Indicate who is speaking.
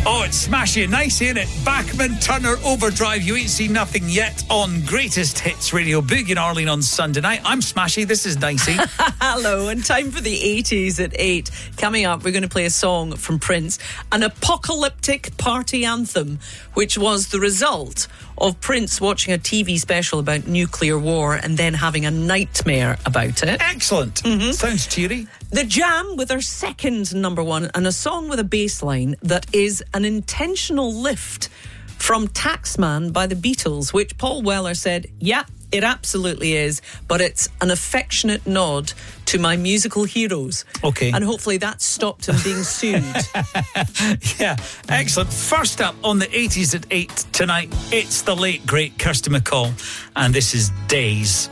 Speaker 1: Oh, it's smashy and nice, ain't it? Bachman Turner Overdrive. You ain't seen nothing yet on Greatest Hits Radio. Boogie and Arlene on Sunday night. I'm Smashy. This is Nicey.
Speaker 2: Hello, and time for the 80s at 8. Coming up, we're going to play a song from Prince, an apocalyptic party anthem, which was the result of Prince watching a TV special about nuclear war and then having a nightmare about it.
Speaker 1: Excellent. Sounds cheery.
Speaker 2: The Jam with their second number one, and a song with a bass line that is an intentional lift from Taxman by the Beatles, which Paul Weller said, yeah, it absolutely is, but it's an affectionate nod to my musical heroes.
Speaker 1: Okay.
Speaker 2: And hopefully that stopped him being sued.
Speaker 1: Yeah, excellent. First up on the 80s at 8 tonight, it's the late, great Kirsty MacColl, and this is Days.